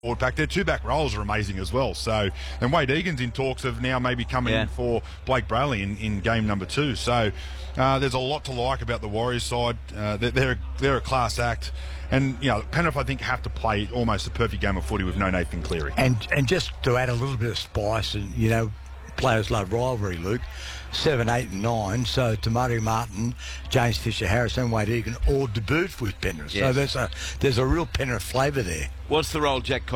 forward pack. Their two-back roles are amazing as well. So, and Wade Egan's in talks of now maybe coming in for Blake Brayley in game number 2. So, there's a lot to like about the Warriors side. They're a class act. And, Penrith, I think, have to play almost a perfect game of footy with no Nathan Cleary. And just to add a little bit of spice, and, players love rivalry, Luke. 7, 8 and 9, so Tamari Martin, James Fisher-Harris and Wade Egan all debut with Penrith. Yes. So there's a real Penrith flavour there. What's the role Jack